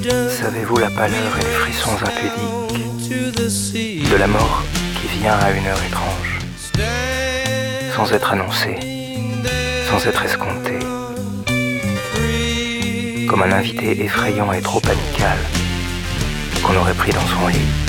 Savez-vous la pâleur et les frissons impudiques de la mort qui vient à une heure étrange, sans être annoncée, sans être escomptée, comme un invité effrayant et trop amical qu'on aurait pris dans son lit?